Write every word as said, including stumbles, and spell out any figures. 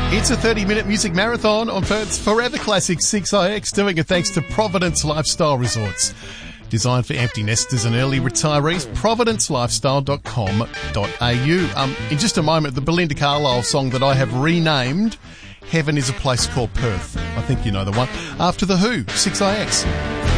It's a thirty-minute music marathon on Perth's Forever Classic six I X, doing it thanks to Providence Lifestyle Resorts. Designed for empty nesters and early retirees, providence lifestyle dot com dot a u. Um, in just a moment, the Belinda Carlisle song that I have renamed Heaven is a Place Called Perth. I think you know the one. After The Who, six I X.